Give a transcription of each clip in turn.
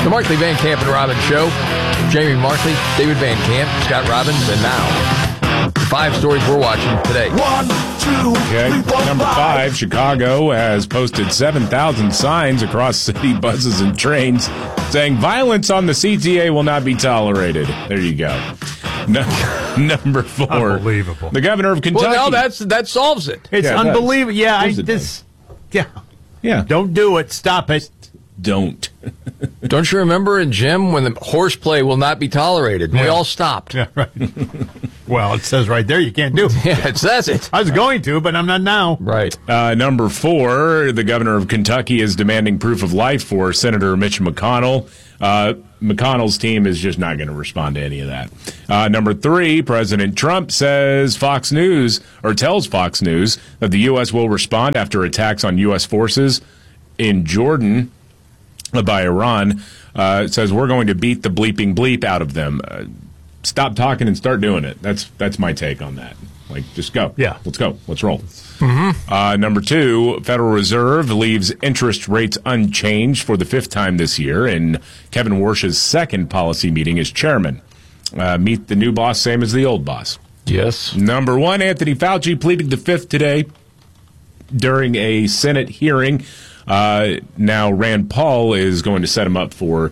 The Markley, Van Camp, and Robbins Show. Jamie Markley, David Van Camp, Scott Robbins, and now, the 5 stories we're watching today. 1, 2, Okay. 3, 4, Number 5. 5, Chicago has posted 7,000 signs across city buses and trains saying violence on the CTA will not be tolerated. There you go. Number 4. Unbelievable. The governor of Kentucky. Well, no, that solves it. It's Yeah, it does. unbelievable. Yeah, Of course it Yeah. Don't do it. Stop it. Don't. Don't you remember in gym when the horseplay will not be tolerated? And we Yeah. all stopped. Yeah, right. Well, it says right there you can't do it. Yeah, it says it. I was going to, but I'm not now. Right. Number 4, the governor of Kentucky is demanding proof of life for Senator Mitch McConnell. McConnell's team is just not going to respond to any of that. Number 3, President Trump says Fox News, or tells Fox News, that the U.S. will respond after attacks on U.S. forces in Jordan by Iran. It says we're going to beat the bleeping bleep out of them. Stop talking and start doing it. That's my take on that. Like, just go. Yeah. Let's go. Let's roll. Number 2, Federal Reserve leaves interest rates unchanged for the 5th time this year, and Kevin Warsh's second policy meeting as chairman. Meet the new boss, same as the old boss. Yes. Number 1, Anthony Fauci pleaded the 5th today during a Senate hearing. Now, Rand Paul is going to set him up for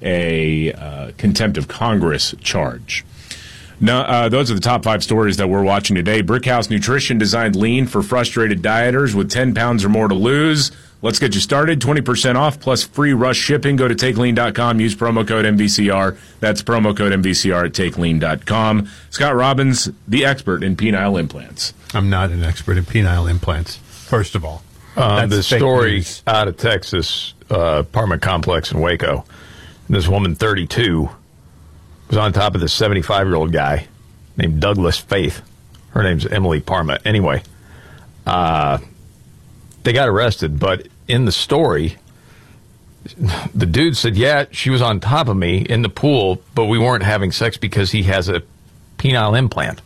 a contempt of Congress charge. Now, those are the top 5 stories that we're watching today. Brickhouse Nutrition designed lean for frustrated dieters with 10 pounds or more to lose. Let's get you started. 20% off plus free rush shipping. Go to TakeLean.com. Use promo code MVCR. That's promo code MVCR at TakeLean.com. Scott Robbins, the expert in penile implants. I'm not an expert in penile implants, first of all. That's The fake story news. out of Texas, apartment complex in Waco. This woman, 32, was on top of this 75-year-old guy named Douglas Faith. Her name's Emily Parma. Anyway, they got arrested, but in the story, the dude said, yeah, she was on top of me in the pool, but we weren't having sex because he has a penile implant.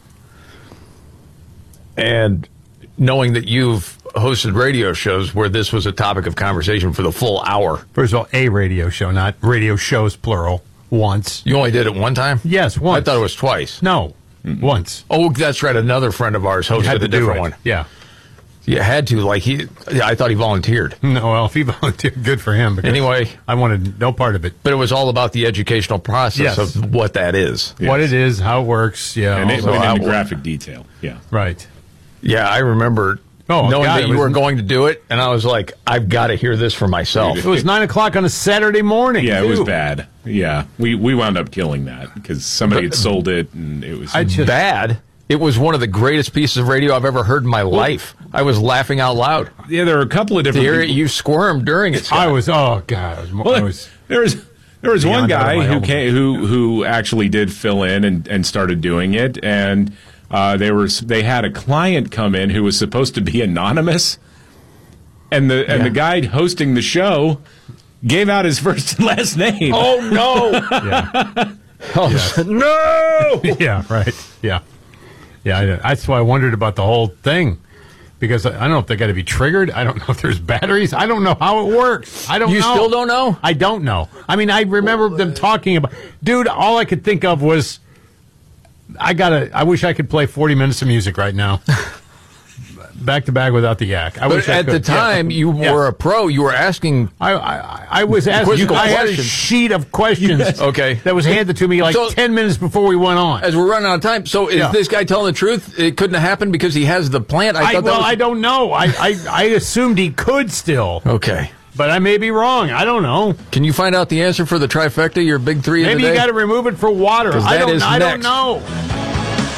And knowing that you've hosted radio shows where this was a topic of conversation for the full hour. First of all, a radio show, not radio shows, plural, once. You only did it one time? Yes, once. I thought it was twice. No, once. Oh, that's right. Another friend of ours You hosted had a to do different it. one. Yeah. You had to. I thought he volunteered. No, well, if he volunteered, good for him. because Anyway. I wanted no part of it. But it was all about the educational process Yes. of what that is. What it is, how it works, yeah. And it also went how- into graphic detail. Yeah. Right. Yeah, I remember knowing God, that it you was- were going to do it, and I was like, I've got to hear this for myself. It was 9 o'clock on a Saturday morning. Yeah, it was too. bad. Yeah. We wound up killing that because somebody had sold it, and it was... Bad. It was one of the greatest pieces of radio I've ever heard in my life. I was laughing out loud. Yeah, there are a couple of To different hear it, people. you squirmed during it, Scott. I was, oh, God. I was There was one beyond out of guy my who element. who actually did fill in and started doing it, and they had a client come in who was supposed to be anonymous, and the guy hosting the show gave out his first and last name. Oh, no. yeah. No! Yeah, right. Yeah. Yeah, that's why I wondered about the whole thing. Because I don't know if they got to be triggered. I don't know if there's batteries. I don't know how it works. I don't know. You still don't know? I don't know. I mean, I remember them talking about... Dude, all I could think of was... I wish I could play 40 minutes of music right now. Back to back without the yak. I But wish I at the could. time, Yeah. you Yeah. were a pro. You were asking... I was asking. Quizzical I had a questions. sheet of questions. Okay. That was handed to me like So- 10 minutes before we went on. As we're running out of time, so is Yeah. this guy telling the truth? It couldn't have happened because he has the plant? I I don't know. I assumed he could still, Okay. but I may be wrong. I don't know. Can you find out the answer for the trifecta, your big three of Maybe the day? you got to remove it for water. 'Cause I that don't. is I don't next. know.